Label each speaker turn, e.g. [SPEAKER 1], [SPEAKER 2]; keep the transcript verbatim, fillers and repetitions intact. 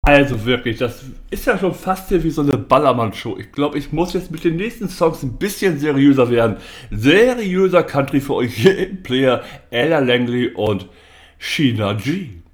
[SPEAKER 1] Also wirklich, das ist ja schon fast hier wie so eine Ballermann-Show. Ich glaube, ich muss jetzt mit den nächsten Songs ein bisschen seriöser werden. Seriöser Country für euch hier im Player, Ella Langley und Sheena G.